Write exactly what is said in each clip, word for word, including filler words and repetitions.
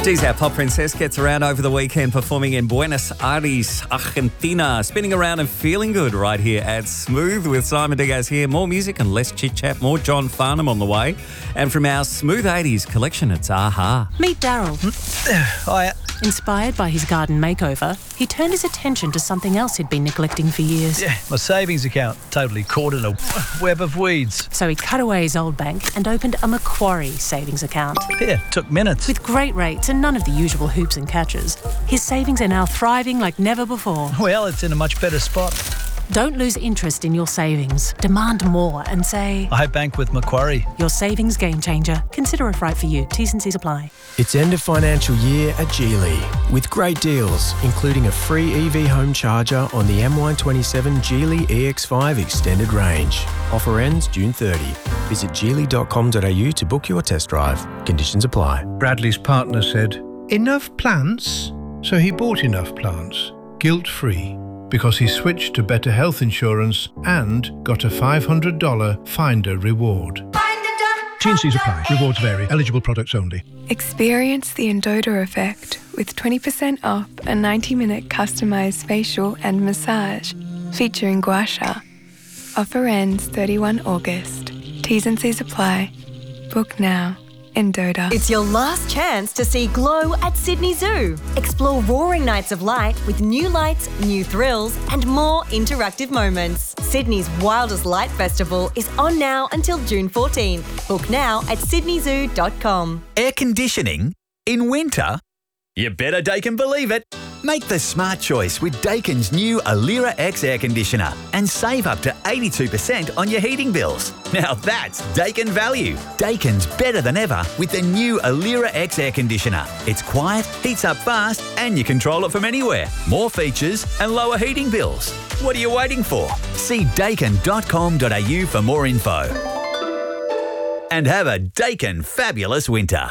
Geez, our pop princess gets around over the weekend performing in Buenos Aires, Argentina, spinning around and feeling good right here at Smooth with Simon Diaz here. More music and less chit-chat, more John Farnham on the way. And from our Smooth eighties collection, it's Aha. Meet Daryl. Hiya. Inspired by his garden makeover, he turned his attention to something else he'd been neglecting for years. Yeah, my savings account totally caught in a web of weeds. So he cut away his old bank and opened a Macquarie savings account. Yeah, took minutes. With great rates and none of the usual hoops and catches, his savings are now thriving like never before. Well, it's in a much better spot. Don't lose interest in your savings. Demand more and say, I bank with Macquarie. Your savings game changer. Consider if right for you. T's and C's apply. It's end of financial year at Geely with great deals, including a free E V home charger on the M Y twenty-seven Geely E X five extended range. Offer ends June thirtieth. Visit geely dot com dot a u to book your test drive. Conditions apply. Bradley's partner said, enough plants? So he bought enough plants, guilt-free, because he switched to better health insurance and got a five hundred dollars Finder reward. T and C's apply. Rewards vary. Eligible products only. Experience the Endota effect with twenty percent off a ninety minute customised facial and massage featuring gua sha. Offer ends thirty-first of August. T's and C's apply. Book now. Endota. It's your last chance to see Glow at Sydney Zoo. Explore roaring nights of light with new lights, new thrills, and more interactive moments. Sydney's wildest light festival is on now until June fourteenth. Book now at sydney zoo dot com. Air conditioning in winter? You better Daikin believe it. Make the smart choice with Daikin's new Alira X air conditioner and save up to eighty-two percent on your heating bills. Now that's Daikin value. Daikin's better than ever with the new Alira X air conditioner. It's quiet, heats up fast, and you control it from anywhere. More features and lower heating bills. What are you waiting for? See daikin dot com dot a u for more info. And have a Daikin fabulous winter.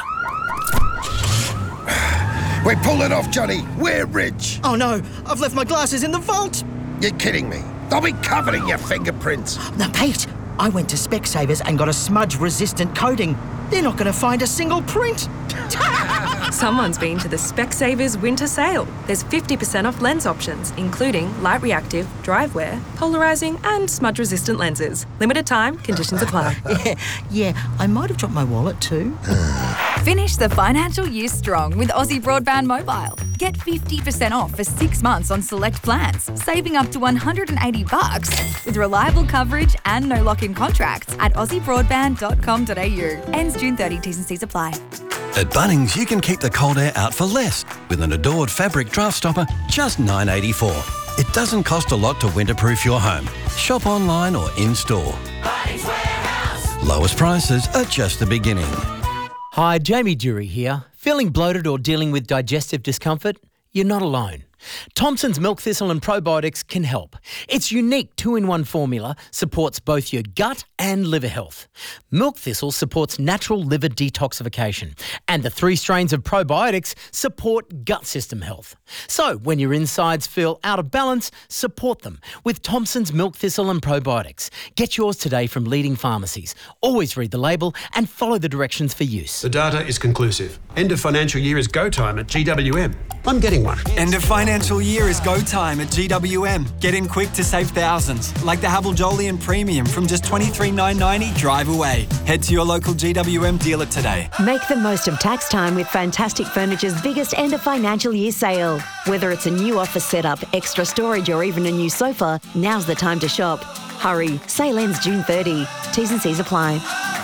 We're pulling off, Johnny. We're rich. Oh no, I've left my glasses in the vault. You're kidding me. They'll be covered in your fingerprints. Now, Pete, I went to Specsavers and got a smudge-resistant coating. They're not going to find a single print. Someone's been to the Specsavers winter sale. There's fifty percent off lens options, including light reactive, dry wear, polarising and smudge-resistant lenses. Limited time, conditions apply. yeah, yeah, I might have dropped my wallet too. Finish the financial year strong with Aussie Broadband Mobile. Get fifty percent off for six months on select plans, saving up to one hundred eighty bucks with reliable coverage and no lock-in contracts at aussie broadband dot com dot a u. Ends June thirtieth, T's and C's apply. At Bunnings, you can keep the cold air out for less with an Adored fabric draft stopper, just nine dollars eighty-four. It doesn't cost a lot to winterproof your home. Shop online or in-store. Bunnings Warehouse. Lowest prices are just the beginning. Hi, Jamie Dury here. Feeling bloated or dealing with digestive discomfort? You're not alone. Thompson's Milk Thistle and Probiotics can help. Its unique two-in-one formula supports both your gut and liver health. Milk Thistle supports natural liver detoxification, and the three strains of probiotics support gut system health. So when your insides feel out of balance, support them with Thompson's Milk Thistle and Probiotics. Get yours today from leading pharmacies. Always read the label and follow the directions for use. The data is conclusive. End of financial year is go time at G W M. I'm getting one. End of financial year is go time at G W M. Get in quick to save thousands, like the Havel Jolyon Premium from just twenty-three thousand nine hundred ninety dollars drive away. Head to your local G W M dealer today. Make the most of tax time with Fantastic Furniture's biggest end of financial year sale. Whether it's a new office setup, extra storage or even a new sofa, now's the time to shop. Hurry, sale ends June thirtieth. T's and C's apply.